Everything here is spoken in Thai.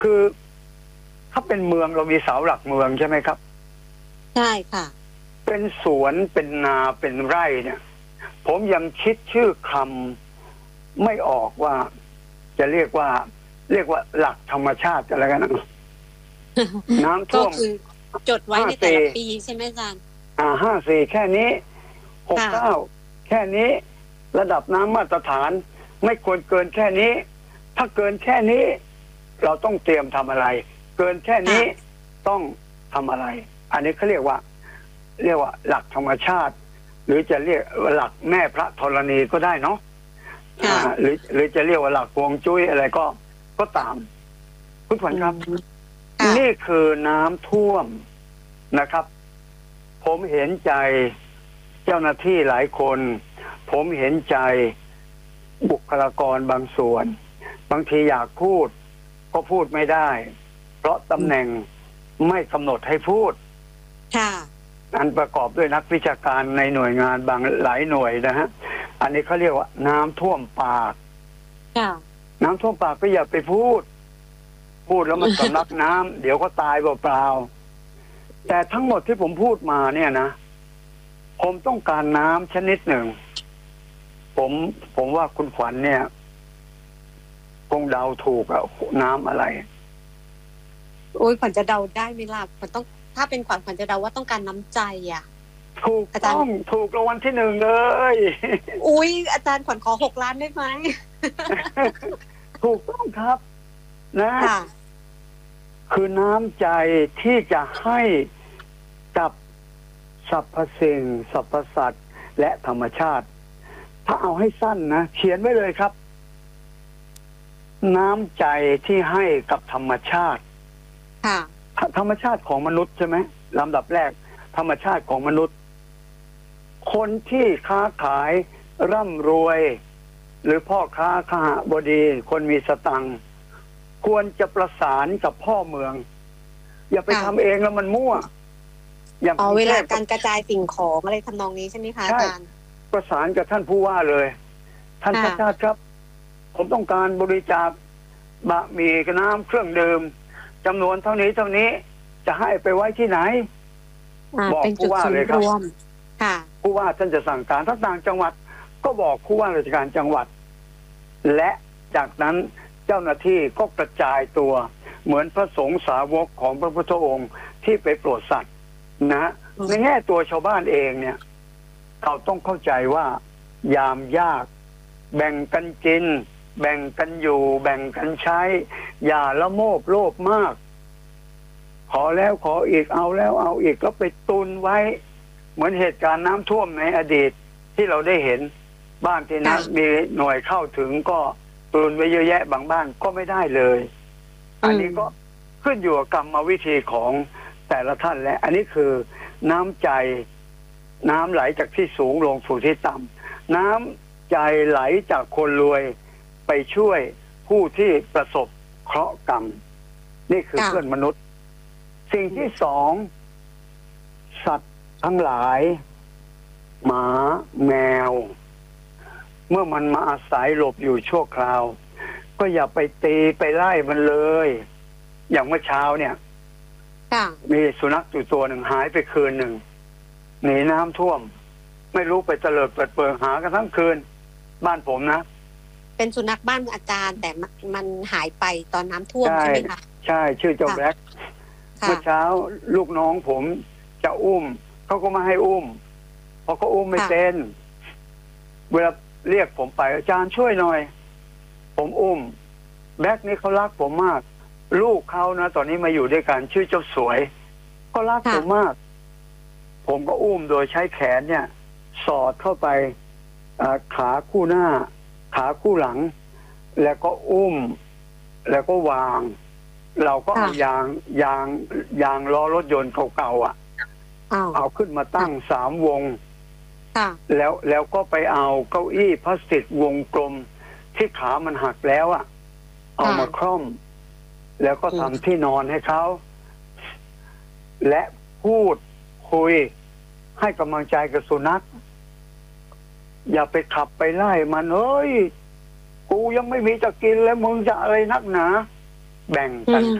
คือถ้าเป็นเมืองเรามีเสาหลักเมืองใช่ไหมครับใช่ค่ะเป็นสวนเป็นนาเป็นไร่เนี่ยผมยังคิดชื่อคำไม่ออกว่าจะเรียกว่าหลักธรรมชาติอะไรกันนะน้ำท่วมก็คือจดไว้ในแต่ละปีใช่ไหมอาจารย์ 54แค่นี้69แค่นี้ระดับน้ำมาตรฐานไม่ควรเกินแค่นี้ถ้าเกินแค่นี้เราต้องเตรียมทำอะไรเกินแค่นี้ต้องทำอะไรอันนี้เขาเรียกว่าหลักธรรมชาติหรือจะเรียกหลักแม่พระธรณีก็ได้เนาะหรือจะเรียกว่าหลักฮวงจุ้ยอะไรก็ตามคุณขวัญครับนี่คือน้ำท่วมนะครับผมเห็นใจเจ้าหน้าที่หลายคนผมเห็นใจบุคลากรบางส่วนบางทีอยากพูดก็พูดไม่ได้เพราะตำแหน่งไม่กำหนดให้พูดอันประกอบด้วยนักวิชาการในหน่วยงานบางหลายหน่วยนะฮะอันนี้เขาเรียกว่าน้ำท่วมปากน้ำท่วมปากก็อย่าไปพูดแล้วมันสำลักน้ำเดี๋ยวก็ตายเปล่าๆแต่ทั้งหมดที่ผมพูดมาเนี่ยนะผมต้องการน้ำชนิดหนึ่งผมว่าคุณขวัญเนี่ยคงเดาถูกอะน้ำอะไรโอ้ยขวัญจะเดาได้ไหมล่ะขวัญต้องถ้าเป็นขวัญจะเดาว่าต้องการน้ำใจอ่ะถูกต้องถูกรางวัลที่1เลยอุ้ยอาจารย์ขวัญขอ6 ล้านได้ไหมถูกต้องครับนะคือน้ำใจที่จะให้กับสรรพสิ่งสรรพสัตว์และธรรมชาติถ้าเอาให้สั้นนะเขียนไว้เลยครับน้ำใจที่ให้กับธรรมชาติธรรมชาติของมนุษย์ใช่ไหมลำดับแรกธรรมชาติของมนุษย์คนที่ค้าขายร่ำรวยหรือพ่อค้าข้าบดีคนมีสตังค์ควรจะประสานกับพ่อเมืองอย่าไปทำเองแล้วมันมั่วอย่างเวลาการกระจายสิ่งของอะไรทำนองนี้ใช่ไหมคะอาจารย์ประสานกับท่านผู้ว่าเลยท่านชาติครับผมต้องการบริจาคบะหมี่น้ำเครื่องดื่มจำนวนเท่านี้จะให้ไปไว้ที่ไหนบอกผู้ว่าเลยครับผู้ว่าท่านจะสั่งการถ้าต่างจังหวัดก็บอกผู้ว่าราชการจังหวัดและจากนั้นเจ้าหน้าที่ก็กระจายตัวเหมือนพระสงฆ์สาวกของพระพุทธองค์ที่ไปโปรดสัตว์นะในแง่ตัวชาวบ้านเองเนี่ยเราต้องเข้าใจว่ายามยากแบ่งกันกินแบ่งกันอยู่แบ่งกันใช้อย่าละโมบโลภมากขอแล้วขออีกเอาแล้วเอาอีกก็ไปตุนไว้เหมือนเหตุการณ์น้ำท่วมในอดีตที่เราได้เห็นบ้านที่น้ำมีหน่วยเข้าถึงก็ตุนไว้เยอะแยะบางบ้านก็ไม่ได้เลยอันนี้ก็ขึ้นอยู่กับกรรมวิธีของแต่ละท่านและอันนี้คือน้ำใจน้ำไหลจากที่สูงลงสู่ที่ต่ำน้ำใจไหลจากคนรวยไปช่วยผู้ที่ประสบเคราะห์กรรมนี่คือเพื่อนมนุษย์สิ่งที่2สัตว์ทั้งหลายหมาแมวเมื่อมันมาอาศัยหลบอยู่ชั่วคราวก็อย่าไปตีไปไล่มันเลยอย่างเมื่อเช้าเนี่ยมีสุนัขอยู่ตัวหนึ่งหายไปคืนหนึ่งหนีน้ำท่วมไม่รู้ไปเตลิดเปิดเปิงหากันทั้งคืนบ้านผมนะเป็นสุนัขบ้านอาจารย์แต่มันหายไปตอนน้ำท่วมใช่ไหมคะใช่ชื่อเจ้าแบล็คเมื่อเช้าลูกน้องผมจะอุ้มเขาก็มาให้อุ้มพอเขาอุ้มไม่เป็นเวลาเรียกผมไปอาจารย์ช่วยหน่อยผมอุ้มแบล็คนี่เขารักผมมากลูกเขานะตอนนี้มาอยู่ด้วยกันชื่อเจ้าสวยก็รักผมมากผมก็อุ้มโดยใช้แขนเนี่ยสอดเข้าไปขาคู่หน้าขาคู่หลังแล้วก็อุ้มแล้วก็วางเราก็เอายางล้อรถยนต์เก่าๆเอาขึ้นมาตั้ง3 วงแล้วก็ไปเอาเก้าอี้พลาสติกวงกลมที่ขามันหักแล้วเอามาคล่อมแล้วก็ทำที่นอนให้เขาและพูดคุยให้กำลังใจกับสุนัขอย่าไปขับไปไล่มันเอ้ยกูยังไม่มีจะกินแล้วมึงจะอะไรนักหนาแบ่งกัน